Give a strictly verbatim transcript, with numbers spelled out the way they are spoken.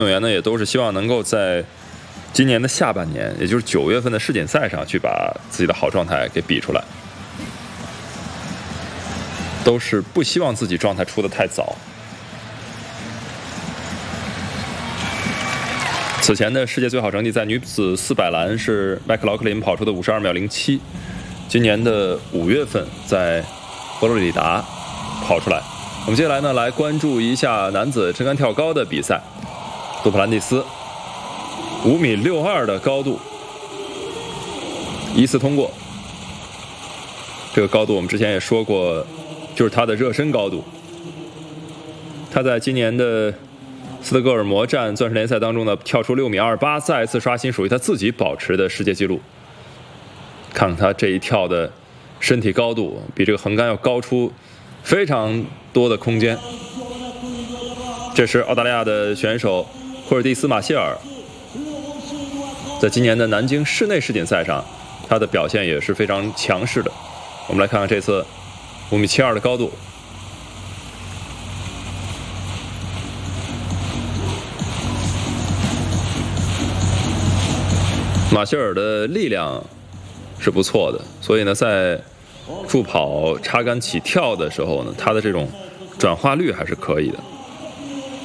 运动员呢也都是希望能够在今年的下半年，也就是九月份的世锦赛上去把自己的好状态给比出来，都是不希望自己状态出得太早。此前的世界最好成绩在女子四百栏是麦克劳克林跑出的五十二秒零七，今年的五月份在佛罗里达跑出来。我们接下来呢来关注一下男子撑杆跳高的比赛，杜普兰蒂斯五米六二的高度依次通过，这个高度我们之前也说过，就是他的热身高度。他在今年的斯德哥尔摩站钻石联赛当中呢，跳出六米二八，再次刷新属于他自己保持的世界纪录。看看他这一跳的身体高度，比这个横杆要高出非常多的空间。这是澳大利亚的选手霍尔蒂斯·马歇尔，在今年的南京室内世锦赛上，他的表现也是非常强势的。我们来看看这次五米七二的高度。马歇尔的力量是不错的，所以呢，在助跑、插杆起跳的时候呢，他的这种转化率还是可以的。